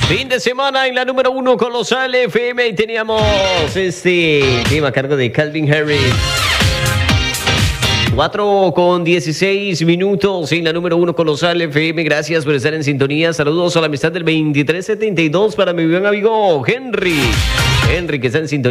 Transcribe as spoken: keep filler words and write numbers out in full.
Fin de semana en la número uno Colosal F M y teníamos este tema a cargo de Calvin Harris. cuatro con dieciséis minutos en la número uno Colosal F M. Gracias por estar en sintonía. Saludos a la amistad del veintitrés setenta y dos para mi buen amigo Henry. Henry que está en sintonía.